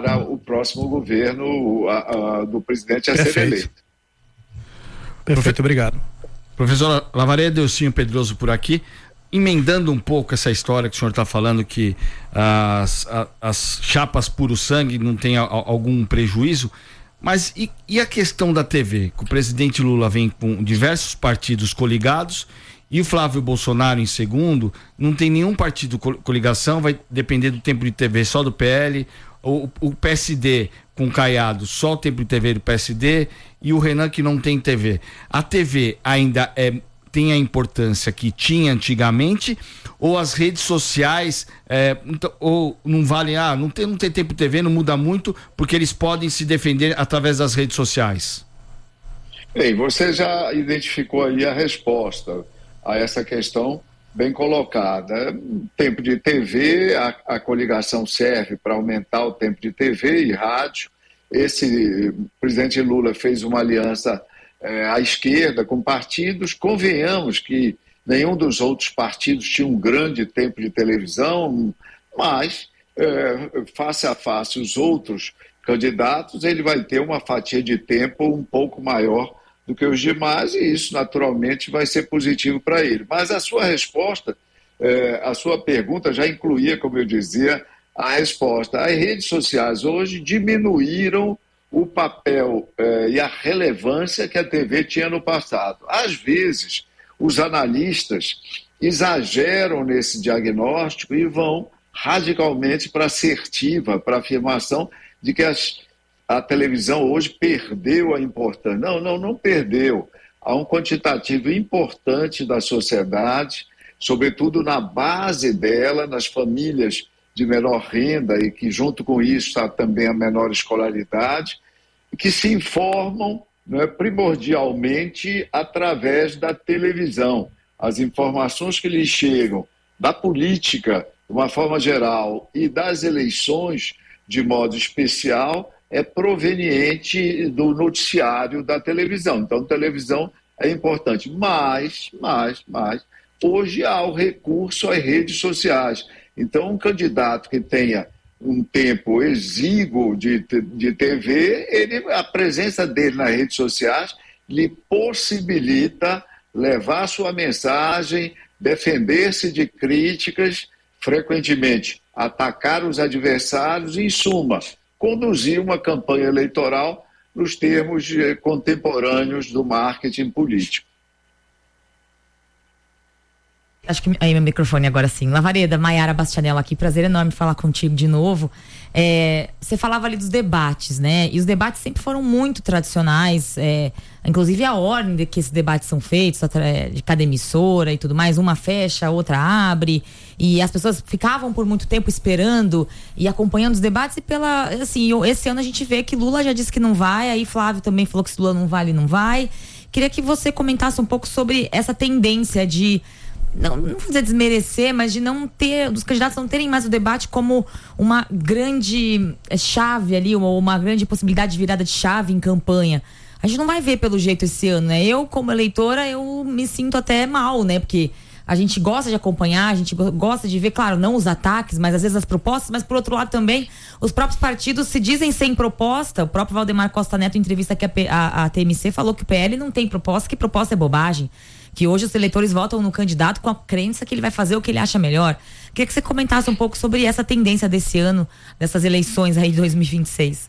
para o próximo governo do presidente a ser eleito. Perfeito, obrigado. Professor Lavaredo, Delcinho Pedroso por aqui, emendando um pouco essa história que o senhor está falando, que as chapas puro sangue não tem algum prejuízo, mas e a questão da TV? Que o presidente Lula vem com diversos partidos coligados e o Flávio Bolsonaro em segundo, não tem nenhum partido coligação, vai depender do tempo de TV só do PL, o PSD com Caiado só o tempo de TV do PSD e o Renan que não tem TV. A TV ainda tem a importância que tinha antigamente, ou as redes sociais ou não vale, não tem tempo de TV, não muda muito, porque eles podem se defender através das redes sociais? Bem, você já identificou aí a resposta a essa questão bem colocada. Tempo de TV, a coligação serve para aumentar o tempo de TV e rádio. O presidente Lula fez uma aliança à esquerda com partidos. Convenhamos que nenhum dos outros partidos tinha um grande tempo de televisão, mas face a face os outros candidatos, ele vai ter uma fatia de tempo um pouco maior do que os demais, e isso naturalmente vai ser positivo para ele. Mas a sua resposta, a sua pergunta já incluía, como eu dizia, a resposta. As redes sociais hoje diminuíram o papel e a relevância que a TV tinha no passado. Às vezes, os analistas exageram nesse diagnóstico e vão radicalmente para a assertiva, para a afirmação de que a televisão hoje perdeu a importância. Não perdeu. Há um quantitativo importante da sociedade, sobretudo na base dela, nas famílias de menor renda e que junto com isso está também a menor escolaridade, que se informam primordialmente através da televisão. As informações que lhes chegam da política, de uma forma geral, e das eleições, de modo especial, é proveniente do noticiário da televisão. Então, televisão é importante. Mas, hoje há o recurso às redes sociais. Então, um candidato que tenha um tempo exíguo de TV, a presença dele nas redes sociais lhe possibilita levar sua mensagem, defender-se de críticas, frequentemente atacar os adversários e, em suma, conduzir uma campanha eleitoral nos termos contemporâneos do marketing político. Acho que aí meu microfone agora sim. Lavareda, Maiara Bastianello aqui, prazer enorme falar contigo de novo. Você falava ali dos debates, né? E os debates sempre foram muito tradicionais, inclusive a ordem de que esses debates são feitos, de cada emissora e tudo mais, uma fecha, a outra abre, e as pessoas ficavam por muito tempo esperando e acompanhando os debates, e esse ano a gente vê que Lula já disse que não vai, aí Flávio também falou que se Lula não vai, ele não vai. Queria que você comentasse um pouco sobre essa tendência de não vou dizer desmerecer, mas de não ter, dos candidatos não terem mais o debate como uma grande chave ali, uma grande possibilidade de virada de chave em campanha. A gente não vai ver pelo jeito esse ano, né? Eu, como eleitora, eu me sinto até mal, né? Porque a gente gosta de acompanhar, a gente gosta de ver, claro, não os ataques, mas às vezes as propostas, mas por outro lado também, os próprios partidos se dizem sem proposta. O próprio Valdemar Costa Neto, em entrevista que a TMC, falou que o PL não tem proposta, que proposta é bobagem. Que hoje os eleitores votam no candidato com a crença que ele vai fazer o que ele acha melhor. Queria que você comentasse um pouco sobre essa tendência desse ano, dessas eleições aí de 2026.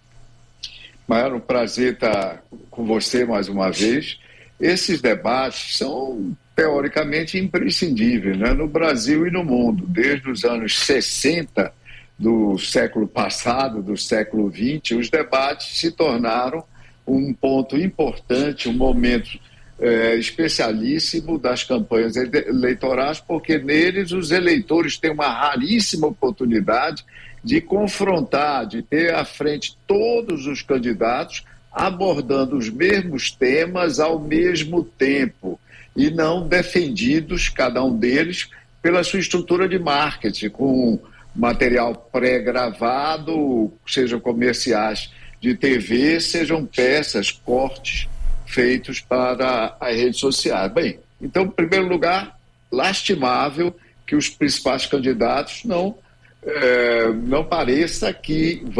Maior, um prazer estar com você mais uma vez. Esses debates são teoricamente imprescindíveis, né? No Brasil e no mundo. Desde os anos 60 do século passado, do século XX, os debates se tornaram um ponto importante, um momento especialíssimo das campanhas eleitorais, porque neles os eleitores têm uma raríssima oportunidade de confrontar, de ter à frente todos os candidatos abordando os mesmos temas ao mesmo tempo e não defendidos, cada um deles, pela sua estrutura de marketing, com material pré-gravado, sejam comerciais de TV, sejam peças, cortes feitos para as redes sociais. Bem, então, em primeiro lugar, lastimável que os principais candidatos não pareça que